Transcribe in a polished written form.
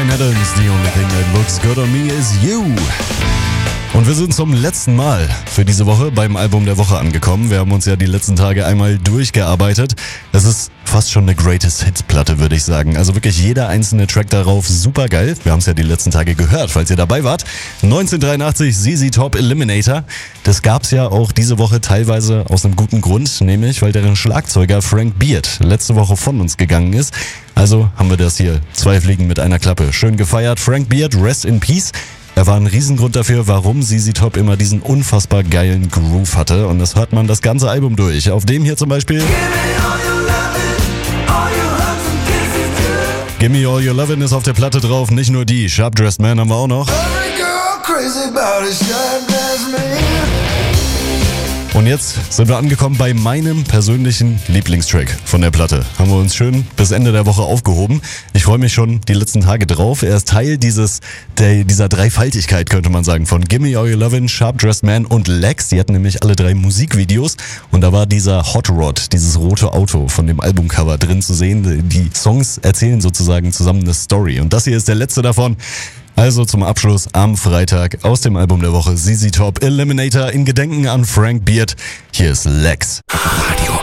Bryan Adams, The Only Thing That Looks Good on Me Is You. Und wir sind zum letzten Mal für diese Woche beim Album der Woche angekommen. Wir haben uns ja die letzten Tage einmal durchgearbeitet. Es ist fast schon eine Greatest Hits Platte, würde ich sagen. Also wirklich jeder einzelne Track darauf super geil. Wir haben es ja die letzten Tage gehört, falls ihr dabei wart. 1983 ZZ Top Eliminator. Das gab's ja auch diese Woche teilweise aus einem guten Grund, nämlich weil deren Schlagzeuger Frank Beard letzte Woche von uns gegangen ist. Also haben wir das hier, 2 Fliegen mit einer Klappe. Schön gefeiert. Frank Beard, rest in peace. Er war ein Riesengrund dafür, warum ZZ Top immer diesen unfassbar geilen Groove hatte. Und das hört man das ganze Album durch. Auf dem hier zum Beispiel Gimme All Your Lovin' ist auf der Platte drauf. Nicht nur die, Sharp Dressed Man haben wir auch noch. Und jetzt sind wir angekommen bei meinem persönlichen Lieblingstrack von der Platte. Haben wir uns schön bis Ende der Woche aufgehoben. Ich freue mich schon die letzten Tage drauf. Er ist Teil dieser Dreifaltigkeit, könnte man sagen, von Gimme All Your Lovin', Sharp Dressed Man und Lex. Die hatten nämlich alle 3 Musikvideos und da war dieser Hot Rod, dieses rote Auto von dem Albumcover drin zu sehen. Die Songs erzählen sozusagen zusammen eine Story und das hier ist der letzte davon. Also zum Abschluss am Freitag aus dem Album der Woche ZZ Top Eliminator in Gedenken an Frank Beard. Hier ist Lex. Radio